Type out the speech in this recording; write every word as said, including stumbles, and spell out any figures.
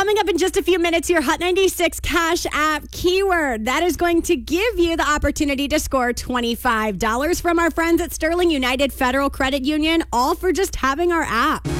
Coming up in just a few minutes, your Hot ninety-six Cash App keyword. That is going to give you the opportunity to score twenty-five dollars from our friends at Sterling United Federal Credit Union, all for just having our app.